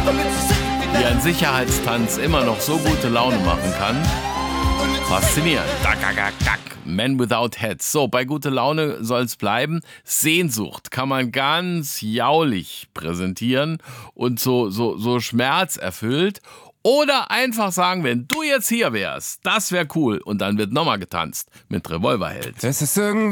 Wie ein Sicherheitstanz immer noch so gute Laune machen kann. Faszinierend. Men Without Heads. So, bei gute Laune soll es bleiben. Sehnsucht kann man ganz jaulig präsentieren und so schmerzerfüllt. Oder einfach sagen, wenn du jetzt hier wärst, das wäre cool. Und dann wird nochmal getanzt mit Revolverheld. Es ist irgendwie